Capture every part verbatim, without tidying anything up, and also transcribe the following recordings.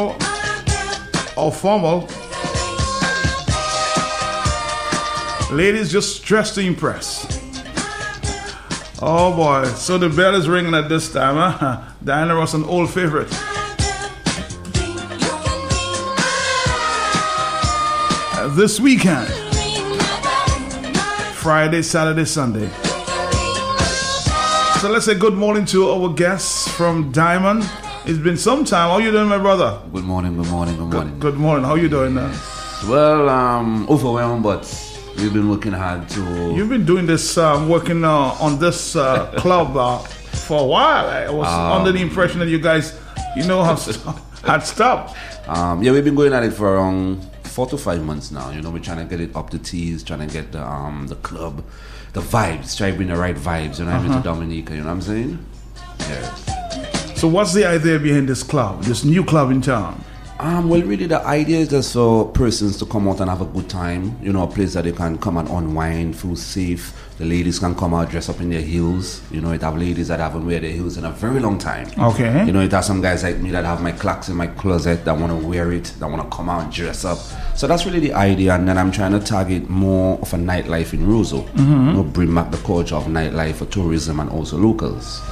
or formal. Ladies just dressed to impress. Oh boy, so the bell is ringing at this time, huh? Diana Ross, an old favorite. Uh, this weekend, Friday, Saturday, Sunday. So let's say good morning to our guests from Diamond. It's been some time. How you doing, my brother? Good morning, good morning, good morning. Good, good morning. How you doing now? Well, um, overwhelmed, but we've been working hard to... You've been doing this, um, working uh, on this uh, club uh, for a while. I was um, under the impression that you guys, you know, have st- had stopped. Um, yeah, we've been going at it for around four to five months now. You know, we're trying to get it up to tees, trying to get the um, the club, the vibes, try to bring the right vibes, you know, uh-huh. I mean, to Dominica, you know what I'm saying? Yeah. So what's the idea behind this club, this new club in town? Um, well, really, the idea is just for persons to come out and have a good time. You know, a place that they can come and unwind, feel safe. The ladies can come out, dress up in their heels. You know, it have ladies that haven't wear their heels in a very long time. Okay. You know, it has some guys like me that have my clocks in my closet that want to wear it, that want to come out and dress up. So that's really the idea. And then I'm trying to target more of a nightlife in Roseau. Mm-hmm. You know, bring back the culture of nightlife for tourism and also locals.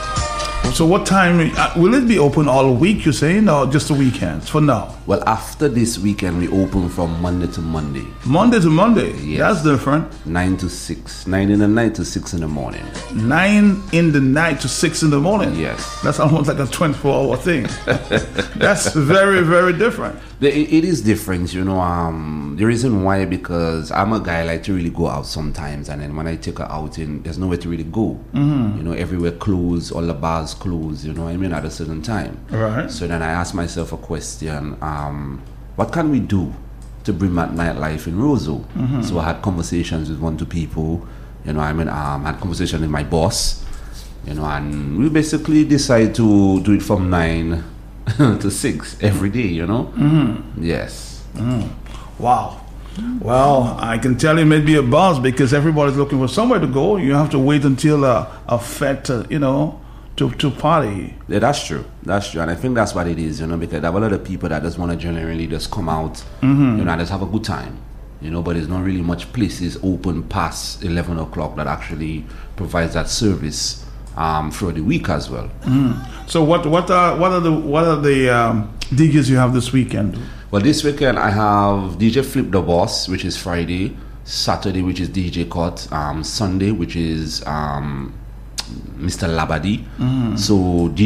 So what time, uh, will it be open all week, you're saying, or just the weekends for now? Well, after this weekend, we open from Monday to Monday. Monday to Monday? Yes. That's different. Nine to six. Nine in the night to six in the morning. Nine in the night to six in the morning? Yes. That's almost like a twenty-four hour thing. That's very, very different. It, it is different, you know. Um, the reason why, because I'm a guy I like to really go out sometimes, and then when I take her out, in, there's nowhere to really go. Mm-hmm. You know, everywhere closed, all the bars closed, you know what I mean, at a certain time. Right. So then I asked myself a question, um, what can we do to bring back nightlife in Roseau? Mm-hmm. So I had conversations with one, two people, you know I mean, um, I had conversation with my boss, you know, and we basically decided to do it from nine to six every day, you know? Mm-hmm. Yes. Mm. Wow. Well, I can tell you maybe a buzz because everybody's looking for somewhere to go. You have to wait until a, a fete, uh, you know, to, to party. Yeah, that's true. That's true. And I think that's what it is, you know, because there are a lot of people that just want to generally just come out, mm-hmm. you know, and just have a good time, you know, but there's not really much places open past eleven o'clock that actually provides that service um, for the week as well. Mm. So what what are what are the what are the um, D Js you have this weekend? Well, this weekend I have D J Flip the Boss, which is Friday, Saturday, which is D J Cut, um, Sunday, which is um, Mister Labadi. Mm. So D J